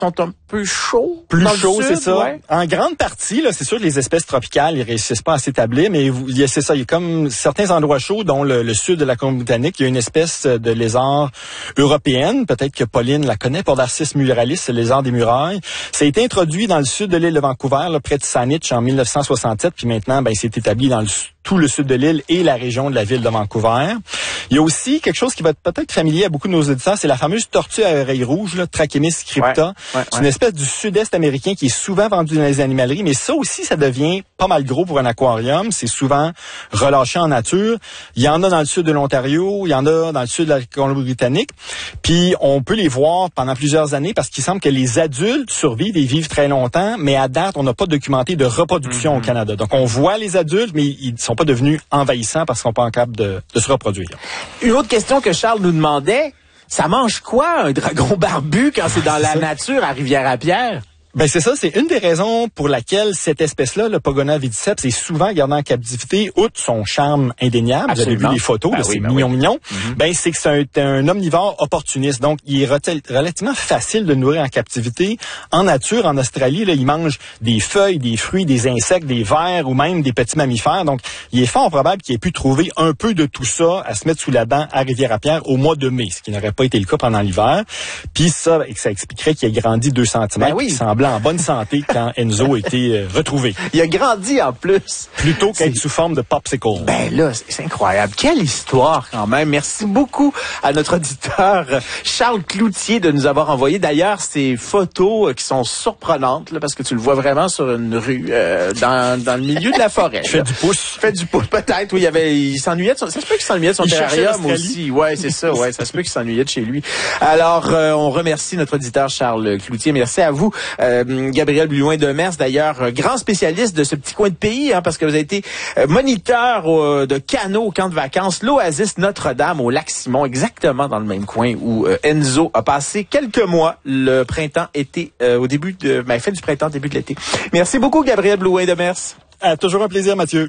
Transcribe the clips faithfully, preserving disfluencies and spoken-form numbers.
sont un peu chauds. Plus chaud, sud, c'est ça. Ouais. En grande partie, là, c'est sûr que les espèces tropicales, ils réussissent pas à s'établir, mais vous, c'est ça. Il y a comme certains endroits chauds, dont le, le sud de la Colombie-Britannique, il y a une espèce de lézard européenne. Peut-être que Pauline la connaît, Podarcis muralis, c'est le lézard des murailles. Ça a été introduit dans le sud de l'île de Vancouver, là, près de Saanich, en mille neuf cent soixante-sept, puis maintenant, ben, il s'est établi dans le tout le sud de l'île et la région de la ville de Vancouver. Il y a aussi quelque chose qui va être peut-être familier à beaucoup de nos auditeurs, c'est la fameuse tortue à oreilles rouges, là, Trachemys crypta. Ouais, ouais, c'est ouais. une espèce du sud-est américain qui est souvent vendue dans les animaleries, mais ça aussi, ça devient pas mal gros pour un aquarium. C'est souvent relâché en nature. Il y en a dans le sud de l'Ontario, il y en a dans le sud de la Colombie-Britannique. Puis on peut les voir pendant plusieurs années parce qu'il semble que les adultes survivent et vivent très longtemps, mais à date, on n'a pas documenté de reproduction mm-hmm. au Canada. Donc on voit les adultes, mais ils sont pas devenus envahissants parce qu'ils sont pas en capable de, de se reproduire. Une autre question que Charles nous demandait, ça mange quoi un dragon barbu quand c'est dans la nature à Rivière-à-Pierre? Ben c'est ça, c'est une des raisons pour laquelle cette espèce-là, le Pogona vidiceps, est souvent gardé en captivité, outre son charme indéniable. Absolument. Vous avez vu les photos, ben là, oui, c'est ben mignon, oui. mignon. Mm-hmm. Ben c'est que c'est un, un omnivore opportuniste, donc il est relativement facile de nourrir en captivité. En nature, en Australie, là, il mange des feuilles, des fruits, des insectes, des vers ou même des petits mammifères. Donc, il est fort probable qu'il ait pu trouver un peu de tout ça à se mettre sous la dent à Rivière-à-Pierre au mois de mai, ce qui n'aurait pas été le cas pendant l'hiver. Puis ça, ça expliquerait qu'il a grandi deux centimètres. Ben oui. En bonne santé quand Enzo a été euh, retrouvé. Il a grandi en plus. Plutôt qu'être sous forme de popsicle. Ben là, c'est incroyable. Quelle histoire quand même. Merci beaucoup à notre auditeur Charles Cloutier de nous avoir envoyé d'ailleurs ces photos qui sont surprenantes là, parce que tu le vois vraiment sur une rue euh, dans, dans le milieu de la forêt. Fait du pouce. Fait du pouce. Peut-être, oui. Il y avait, il s'ennuyait de son, ça se peut qu'il s'ennuyait de son terrarium aussi. Ouais, c'est ça. Ouais, ça se peut qu'il s'ennuyait de chez lui. Alors, euh, on remercie notre auditeur Charles Cloutier. Merci à vous. Euh, Gabriel Blouin-Demers, d'ailleurs, grand spécialiste de ce petit coin de pays, hein, parce que vous avez été euh, moniteur euh, de canot au camp de vacances, l'Oasis Notre-Dame au Lac-Simon, exactement dans le même coin où euh, Enzo a passé quelques mois, le printemps-été, euh, au début de, ben, fin du printemps, début de l'été. Merci beaucoup, Gabriel Blouin-Demers. Ah, toujours un plaisir, Mathieu.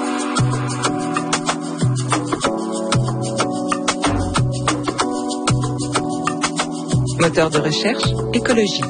Moteur de recherche, écologie.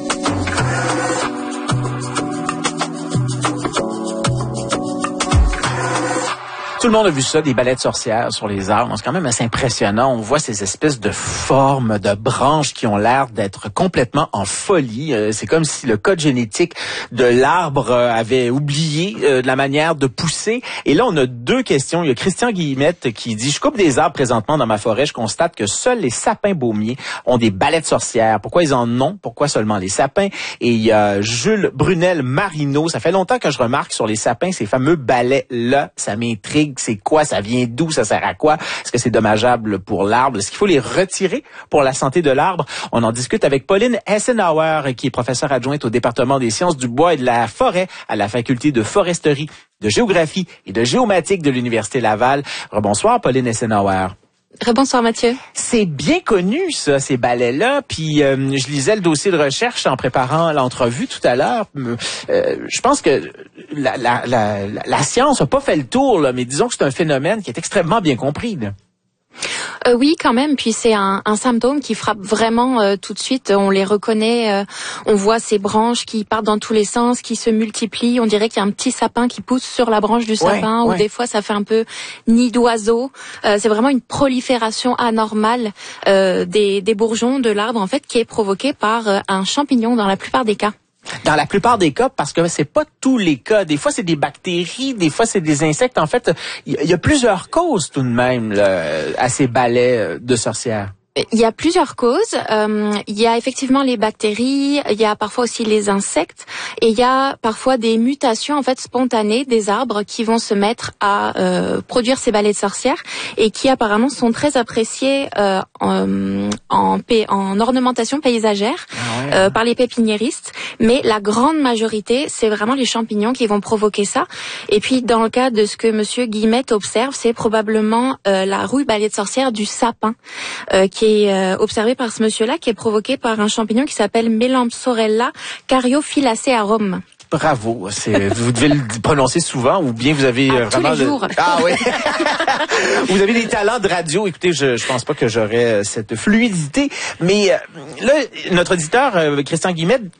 Tout le monde a vu ça, des balais de sorcières sur les arbres. C'est quand même assez impressionnant. On voit ces espèces de formes, de branches qui ont l'air d'être complètement en folie. Euh, c'est comme si le code génétique de l'arbre euh, avait oublié euh, la manière de pousser. Et là, on a deux questions. Il y a Christian Guillemette qui dit « Je coupe des arbres présentement dans ma forêt. Je constate que seuls les sapins baumiers ont des balais de sorcières. Pourquoi ils en ont? Pourquoi seulement les sapins? » Et il y a Jules Brunel-Marino. Ça fait longtemps que je remarque sur les sapins ces fameux balais-là. Ça m'intrigue. C'est quoi? Ça vient d'où? Ça sert à quoi? Est-ce que c'est dommageable pour l'arbre? Est-ce qu'il faut les retirer pour la santé de l'arbre? On en discute avec Pauline Hessenauer, qui est professeure adjointe au département des sciences du bois et de la forêt à la faculté de foresterie, de géographie et de géomatique de l'Université Laval. Rebonsoir, Pauline Hessenauer. Rebonsoir Mathieu. C'est bien connu ça, ces balais-là. Puis euh, je lisais le dossier de recherche en préparant l'entrevue tout à l'heure. Euh, je pense que la, la, la, la science n'a pas fait le tour, là, mais disons que c'est un phénomène qui est extrêmement bien compris, là. Euh, oui, quand même. Puis c'est un, un symptôme qui frappe vraiment euh, tout de suite. On les reconnaît. Euh, on voit ces branches qui partent dans tous les sens, qui se multiplient. On dirait qu'il y a un petit sapin qui pousse sur la branche du sapin, ouais, ou ouais. Des fois ça fait un peu nid d'oiseau. Euh, c'est vraiment une prolifération anormale euh, des, des bourgeons de l'arbre, en fait, qui est provoquée par euh, un champignon dans la plupart des cas. Dans la plupart des cas, parce que c'est pas tous les cas. Des fois, c'est des bactéries, des fois, c'est des insectes. En fait, il y, y a plusieurs causes tout de même là, à ces balais de sorcières. Il y a plusieurs causes. Euh, il y a effectivement les bactéries, il y a parfois aussi les insectes, et il y a parfois des mutations en fait spontanées des arbres qui vont se mettre à euh, produire ces balais de sorcières et qui apparemment sont très appréciés euh, en, en, en ornementation paysagère ah ouais. euh, par les pépiniéristes. Mais la grande majorité, c'est vraiment les champignons qui vont provoquer ça. Et puis dans le cas de ce que Monsieur Guillemette observe, c'est probablement euh, la rouille balai de sorcière du sapin euh, qui est euh, observé par ce monsieur-là, qui est provoqué par un champignon qui s'appelle Melampsorella caryophyllacearum. Bravo. C'est, vous devez le prononcer souvent ou bien vous avez à vraiment... tous les jours. Le... Ah oui. Vous avez des talents de radio. Écoutez, je, je pense pas que j'aurais cette fluidité. Mais là, notre auditeur, Christian Guillemette,